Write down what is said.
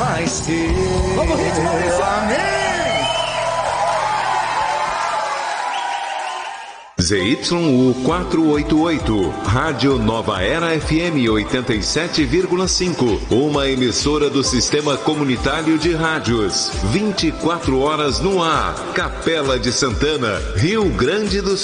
mais que vamos, ritmo, Maurício. Amém. ZYU 488, Rádio Nova Era FM 87,5, uma emissora do Sistema Comunitário de Rádios, 24 horas no ar, Capela de Santana, Rio Grande do Sul.